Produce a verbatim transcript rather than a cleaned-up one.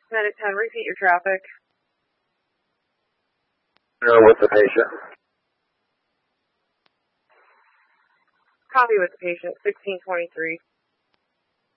ten at ten, repeat your traffic. No, with the patient. Copy with the patient, sixteen twenty-three.